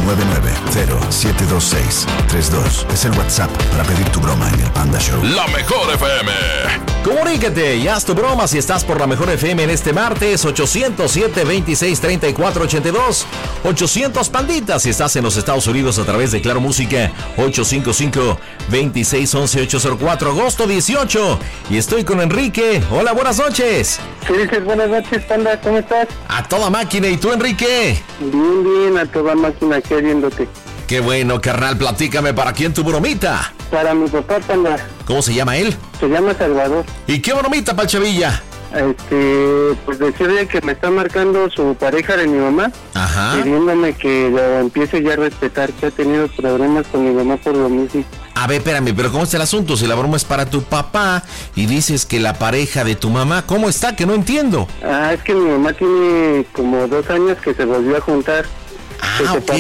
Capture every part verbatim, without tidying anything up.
nueve nueve cero siete dos seis tres dos. Es el WhatsApp para pedir tu broma en el Panda Show. La Mejor F M. Comunícate y haz tu broma si estás por La Mejor F M en este martes. Ochocientos siete, veintiséis, treinta y cuatro, ochenta y dos. ochocientos Panditas si estás en los Estados Unidos a través de Claro Música. Ocho cinco cinco, veintiséis, once, ochocientos cuatro. Agosto dieciocho. Y estoy con Enrique. Hola, buenas noches. ¿Qué dices? Buenas noches, Panda. ¿Cómo estás? A toda máquina. ¿Y tú, Enrique? Bien, bien. A toda máquina aquí viéndote. Qué bueno, carnal. Platícame, ¿para quién tu bromita? Para mi papá, Panda. ¿Cómo se llama él? Se llama Salvador. ¿Y qué bromita, Palchavilla? Este, pues decirle que me está marcando su pareja de mi mamá. Ajá. Pidiéndome que lo empiece ya a respetar, que ha tenido problemas con mi mamá por lo mismo. A ver, espérame, pero ¿cómo está el asunto? Si la broma es para tu papá y dices que la pareja de tu mamá, ¿cómo está? Que no entiendo. Ah, es que mi mamá tiene como dos años que se volvió a juntar. Ah, ok.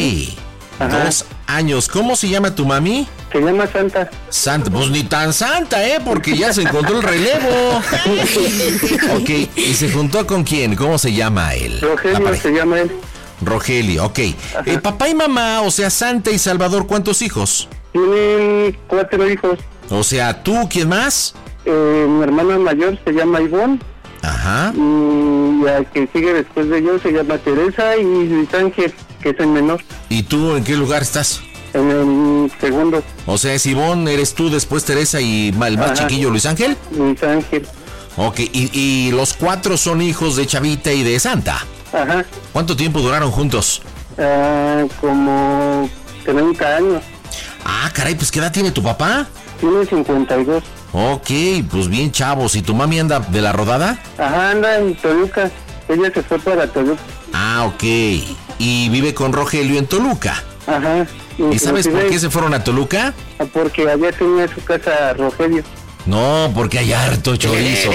Dos años. ¿Cómo se llama tu mami? Se llama Santa. Santa, pues ni tan santa, ¿eh? Porque ya se encontró el relevo. Ok, ¿y se juntó con quién? ¿Cómo se llama él? Rogelio se llama él. Rogelio, ok. Eh, papá y mamá, o sea, Santa y Salvador, ¿cuántos hijos? Tienen cuatro hijos. O sea, ¿tú quién más? Eh, mi hermana mayor se llama Ivonne. Ajá. Y la que sigue después de yo se llama Teresa y Luis Ángel, que es el menor. ¿Y tú en qué lugar estás? En el segundo. O sea, es Ivonne, eres tú, después Teresa y el más Ajá. chiquillo Luis Ángel. Luis Ángel. Ok, y, y los cuatro son hijos de Chavita y de Santa. Ajá. ¿Cuánto tiempo duraron juntos? Uh, como treinta años. Ah, caray, pues ¿qué edad tiene tu papá? Tiene cincuenta y dos. Ok, pues bien chavos. ¿Y tu mami anda de la rodada? Ajá, anda en Toluca. Ella se fue para Toluca. Ah, ok. ¿Y vive con Rogelio en Toluca? Ajá. ¿Y sabes por qué se fueron a Toluca? Porque allá tenía su casa Rogelio. No, porque hay harto chorizo,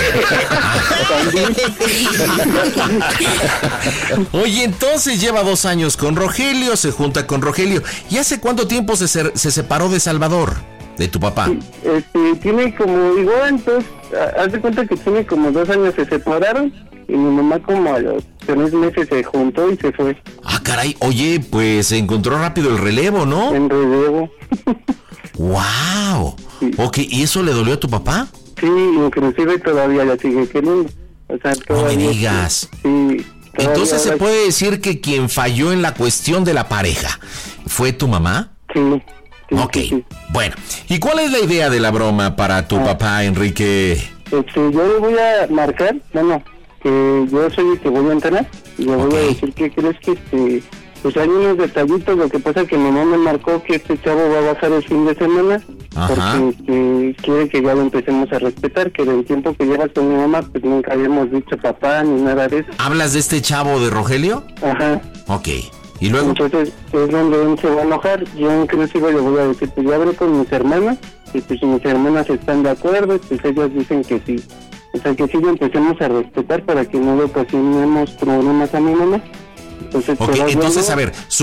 Oye, entonces lleva dos años con Rogelio, se junta con Rogelio. ¿Y hace cuánto tiempo se, se, se separó de Salvador, de tu papá? Este, tiene como, igual, entonces, haz de cuenta que tiene como dos años se separaron. Y mi mamá como a los tres meses se juntó y se fue. Ah, caray, oye, pues se encontró rápido el relevo, ¿no? En relevo. ¡Wow! Sí. Ok, ¿y eso le dolió a tu papá? Sí, inclusive todavía la sigue queriendo. O sea, no me digas. Sí. Entonces se puede decir que quien falló en la cuestión de la pareja ¿fue tu mamá? Sí. sí ok, sí, sí. Bueno, ¿y cuál es la idea de la broma para tu ah. papá, Enrique? Este, yo le voy a marcar, no, no, que yo soy el que voy a entrenar y le voy okay. a decir que crees que este, pues hay unos detallitos. Lo que pasa es que mi mamá me marcó que este chavo va a bajar el fin de semana. Ajá. Porque este, quiere que ya lo empecemos a respetar, que del tiempo que llevas con mi mamá pues nunca habíamos dicho papá ni nada de eso. ¿Hablas de este chavo de Rogelio? Ajá. Ok, ¿y luego? Entonces es donde él se va a enojar. Yo inclusive le voy a decir, pues ya hablé con mis hermanas y pues si mis hermanas están de acuerdo, pues ellas dicen que sí. O sea, que sí lo empecemos a respetar para que no le ocasionemos problemas a mi mamá. Entonces, ok, entonces, a ver,